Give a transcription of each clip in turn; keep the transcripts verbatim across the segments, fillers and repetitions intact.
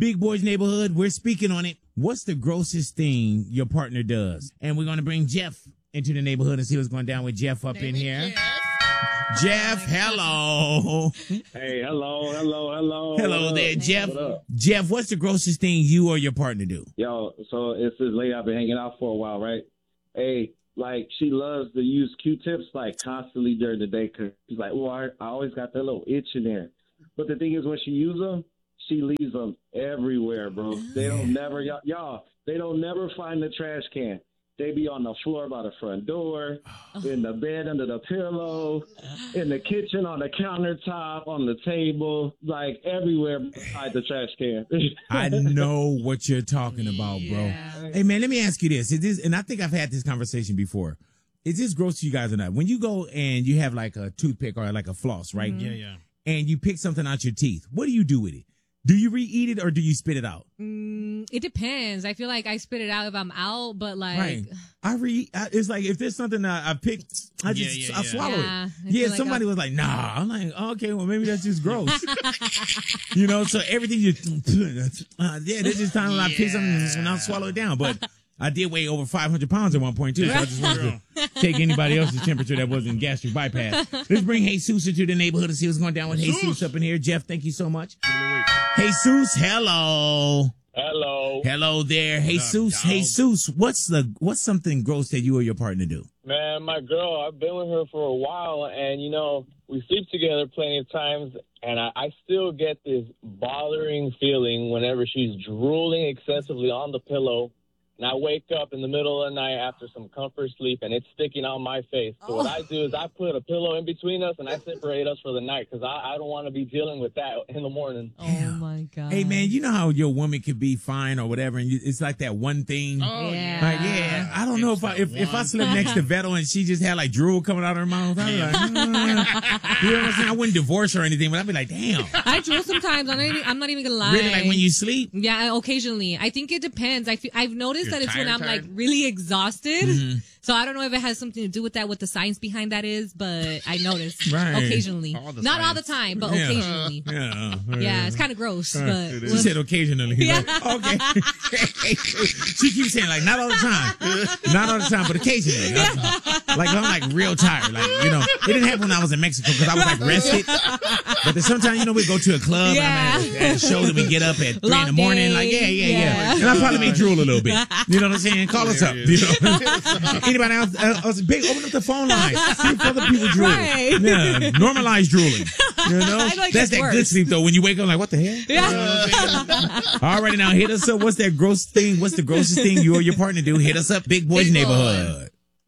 Big Boys Neighborhood. We're speaking on it. What's the grossest thing your partner does? And we're going to bring Jeff into the neighborhood and see what's going down with Jeff up in here. Jeff, Jeff hello. Hey, hello, hello, hello. Hello there, Jeff. What up? Jeff, what's the grossest thing you or your partner do? Yo, so it's this lady I've been hanging out for a while, right? Hey, like, she loves to use Q-tips, like, constantly during the day because she's like, well, I, I always got that little itch in there. But the thing is, when she uses them, she leaves them everywhere, bro. They don't never, y'all, y'all, they don't never find the trash can. They be on the floor by the front door, in the bed under the pillow, in the kitchen, on the countertop, on the table, like everywhere beside the trash can. I know what you're talking about, bro. Yeah. Hey, man, let me ask you this. Is this, and I think I've had this conversation before. Is this gross to you guys or not? When you go and you have like a toothpick or like a floss, right? Mm-hmm. Yeah, yeah. And you pick something out your teeth, what do you do with it? Do you re-eat it or do you spit it out? Mm, it depends. I feel like I spit it out if I'm out, but like, right. I re. I, it's like if there's something that I picked, I just Yeah, yeah, I yeah. swallow Yeah, I it. feel Yeah, like somebody I'll- was like, nah. I'm like, oh, okay, well maybe that's just gross. You know, so everything you, uh, yeah, there's just time when I pick something and I'll swallow it down, but. I did weigh over five hundred pounds at one point, too, so I just wanted to take anybody else's temperature that wasn't gastric bypass. Let's bring Jesus into the neighborhood and see what's going down with Jesus up in here. Jeff, thank you so much. Jesus, hello. Hello. Hello there. Jesus, Jesus, what's the what's something gross that you or your partner do? Man, my girl, I've been with her for a while, and, you know, we sleep together plenty of times, and I, I still get this bothering feeling whenever she's drooling excessively on the pillow. And I wake up in the middle of the night after some comfort sleep, and it's sticking on my face. So what I do is I put a pillow in between us, and I separate us for the night because I, I don't want to be dealing with that in the morning. oh my God. Hey, man, you know how your woman could be fine or whatever, and you, it's like that one thing. Oh, Yeah. Like, yeah, I don't know if I if, if I slept next to Vettel and she just had like drool coming out of her mouth, I'd be like, mm. You know what I'm saying? I wouldn't divorce her or anything, but I'd be like, damn. I drool sometimes. I'm not even, I'm not even gonna lie. Really, like when you sleep? Yeah, occasionally. I think it depends. I feel, I've noticed You're that it's when tired, I'm like tired? really exhausted. Mm-hmm. So I don't know if it has something to do with that, what the science behind that is, but I notice Right. occasionally. All the Not all the science. time, but Yeah. occasionally. Yeah. Yeah, it's kind of gross, but it She said occasionally. Yeah. Like, okay. She keeps saying like not all the time, not all the time, but occasionally. Like I'm like real tired. Like you know, it didn't happen when I was in Mexico because I was like rested. But then sometimes you know we go to a club Yeah. and I'm at, at a show that we get up at three Long in the morning. day. Like yeah, yeah, yeah, Yeah. And I probably may drool a little bit. You know what I'm saying? Call us up. You know, anybody else? Uh, else big, open up the phone line. See if other people drool. Right. Yeah, normalize drooling. You know, I like that's it that worse. good sleep though. When you wake up, like what the hell? Yeah. All right, now hit us up. What's that gross thing? What's the grossest thing you or your partner do? Hit us up, Big Boys Big Boy. Neighborhood.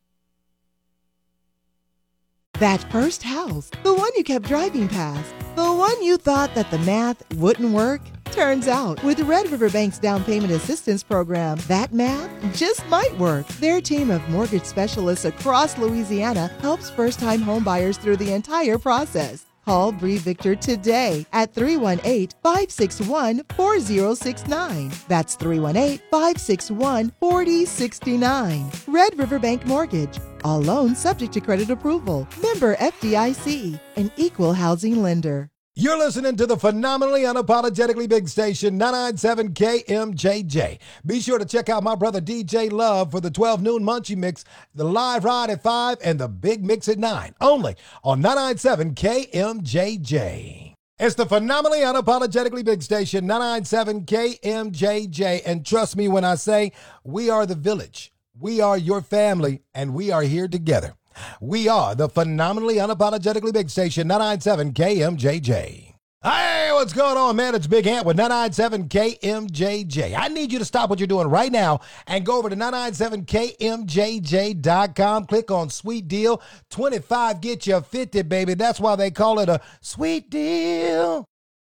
That first house, the one you kept driving past, the one you thought that the math wouldn't work. Turns out, with Red River Bank's down payment assistance program, that math just might work. Their team of mortgage specialists across Louisiana helps first-time homebuyers through the entire process. Call Bree Victor today at three one eight, five six one, four zero six nine. That's three one eight, five six one, four zero six nine. Red River Bank Mortgage. All loans subject to credit approval. Member F D I C, an equal housing lender. You're listening to the phenomenally unapologetically big station, nine ninety-seven K M J J. Be sure to check out my brother D J Love for the twelve noon Munchie Mix, the live ride at five, and the big mix at nine. Only on nine ninety-seven K M J J. It's the phenomenally unapologetically big station, nine ninety-seven K M J J. And trust me when I say we are the village. We are your family, and we are here together. We are the phenomenally unapologetically big station, nine ninety-seven K M J J. Hey, what's going on, man? It's Big Ant with nine ninety-seven K M J J. I need you to stop what you're doing right now and go over to nine ninety-seven K M J J dot com. Click on Sweet Deal. twenty-five get you fifty, baby. That's why they call it a sweet deal.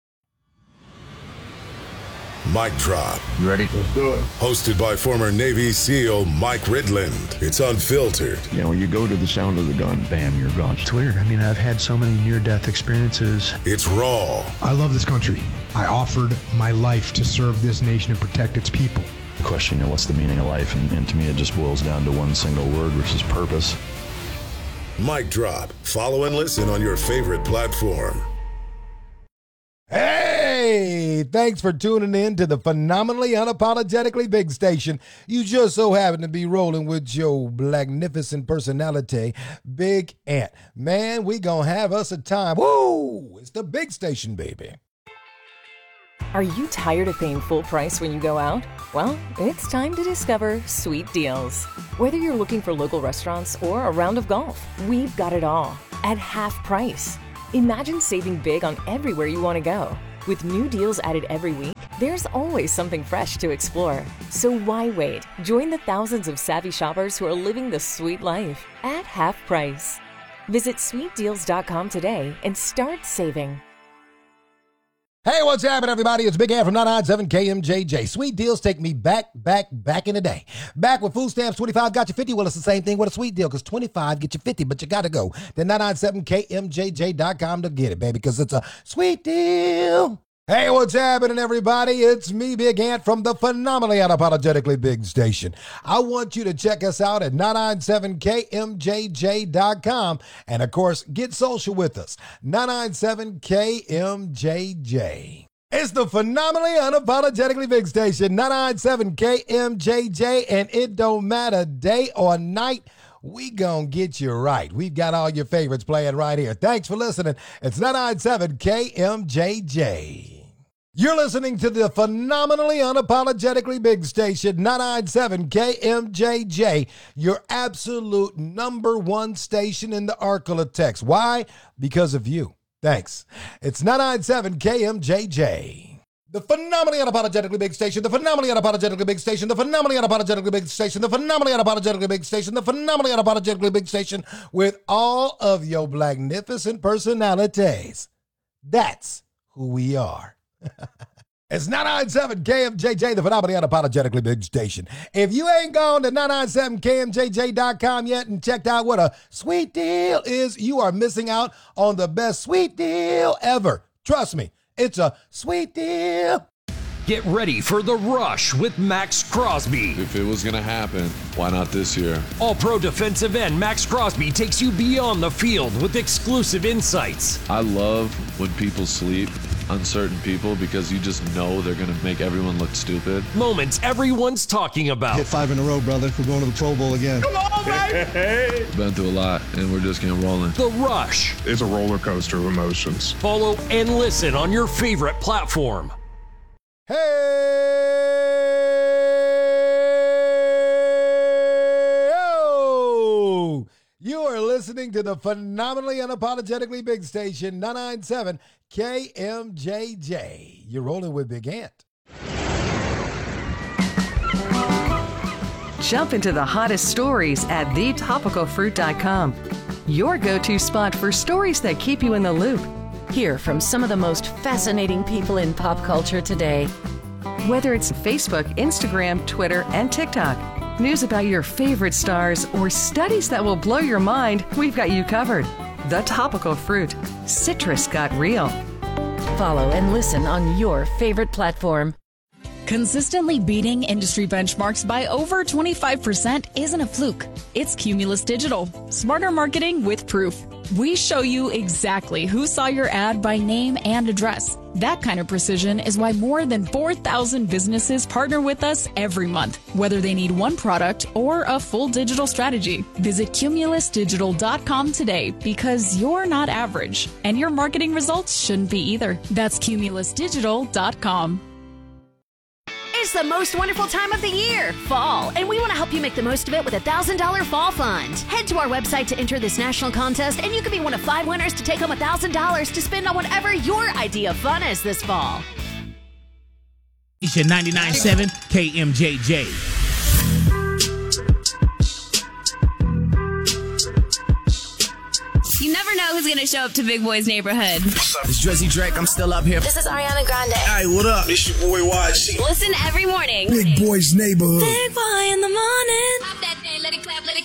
Mic Drop. You ready? Let's do it. Hosted by former Navy SEAL Mike Ridland. It's unfiltered. You know, when you go to the sound of the gun, bam, you're gone. It's weird. I mean, I've had so many near-death experiences. It's raw. I love this country. I offered my life to serve this nation and protect its people. The question, you know, what's the meaning of life? And, and to me, it just boils down to one single word, which is purpose. Mic Drop. Follow and listen on your favorite platform. Hey, Thanks for tuning in to the phenomenally unapologetically big station. You just so happen to be rolling with your magnificent personality, Big Ant. Man, we gonna have us a time. Woo! It's the big station, baby. Are you tired of paying full price when you go out? Well, it's time to discover Sweet Deals. Whether you're looking for local restaurants or a round of golf, we've got it all at half price. Imagine saving big on everywhere you want to go. With new deals added every week, there's always something fresh to explore. So why wait? Join the thousands of savvy shoppers who are living the sweet life at half price. Visit sweet deals dot com today and start saving. Hey, what's happening, everybody? It's Big Ant from nine ninety-seven K M J J. Sweet Deals take me back, back, back in the day. Back with food stamps, twenty-five got you fifty. Well, it's the same thing with a sweet deal, because twenty-five get you fifty, but you got to go to nine ninety-seven K M J J dot com to get it, baby, because it's a sweet deal. Hey, what's happening, everybody? It's me, Big Ant, from the phenomenally unapologetically big station. I want you to check us out at nine ninety-seven K M J J dot com. And, of course, get social with us, nine ninety-seven K M J J. It's the phenomenally unapologetically big station, nine ninety-seven K M J J, and it don't matter day or night. We gonna get you right. We've got all your favorites playing right here. Thanks for listening. It's nine ninety-seven K M J J. You're listening to the phenomenally unapologetically big station, nine ninety-seven K M J J, your absolute number one station in the Arklatex. Why? Because of you. Thanks. It's nine ninety-seven K M J J. The phenomenally unapologetically big station, the phenomenally unapologetically big station, the phenomenally unapologetically big station, the phenomenally unapologetically big station, the phenomenally unapologetically big station with all of your magnificent personalities. That's who we are. It's nine ninety-seven K M J J, the phenomenally unapologetically big station. If you ain't gone to nine ninety-seven K M J J dot com yet and checked out what a sweet deal is, you are missing out on the best sweet deal ever. Trust me, it's a sweet deal. Get ready for The Rush with Max Crosby. If it was going to happen, why not this year? All-Pro defensive end Max Crosby takes you beyond the field with exclusive insights. I love when people sleep on certain people because you just know they're going to make everyone look stupid. Moments everyone's talking about. Hit five in a row, brother. We're going to the Pro Bowl again. Come on, baby! Been through a lot, and we're just getting rolling. The Rush. It's a roller coaster of emotions. Follow and listen on your favorite platform. Hey, oh, you are listening to the phenomenally unapologetically big station, nine ninety-seven K M J J. You're rolling with Big Ant. Jump into the hottest stories at the topical fruit dot com. Your go-to spot for stories that keep you in the loop. Hear from some of the most fascinating people in pop culture today. Whether it's Facebook, Instagram, Twitter, and TikTok, news about your favorite stars, or studies that will blow your mind, we've got you covered. The Topical Fruit. Citrus got real. Follow and listen on your favorite platform. Consistently beating industry benchmarks by over twenty-five percent isn't a fluke. It's Cumulus Digital. Smarter marketing with proof. We show you exactly who saw your ad by name and address. That kind of precision is why more than four thousand businesses partner with us every month, whether they need one product or a full digital strategy. Visit cumulus digital dot com today, because you're not average, and your marketing results shouldn't be either. That's cumulus digital dot com. It's the most wonderful time of the year, fall, and we want to help you make the most of it with a one thousand dollars Fall Fund. Head to our website to enter this national contest, and you can be one of five winners to take home one thousand dollars to spend on whatever your idea of fun is this fall. It's your ninety-nine point seven K M J J. You never know who's going to show up to Big Boy's neighborhood. What's up? It's Drizzy Drake. I'm still up here. This is Ariana Grande. Hey, what up? It's your boy Y G. Listen every morning. Big Boy's neighborhood. Big Boy in the morning.